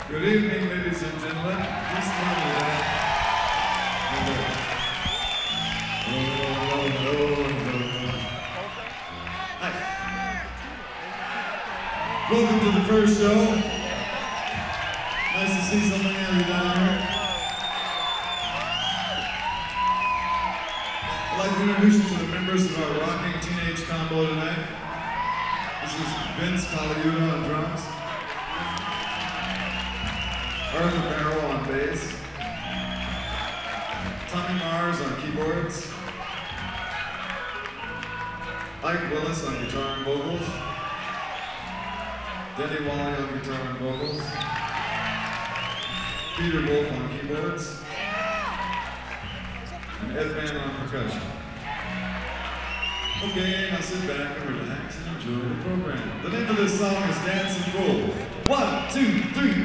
Good evening, ladies and gentlemen. Just tell me that. Hi. Welcome to the first show. Nice to see so many of you down here. I'd like to introduce you to the members of our rocking teenage combo tonight. This is Vince Colaiuta on drums, Arthur Barrow on bass, Tommy Mars on keyboards, Ike Willis on guitar and vocals, Denny Wally on guitar and vocals, Peter Wolf on keyboards, and Ed Mann on percussion. Okay, now sit back and relax and enjoy the program. The name of this song is Dancing Fool. 1, 2, 3.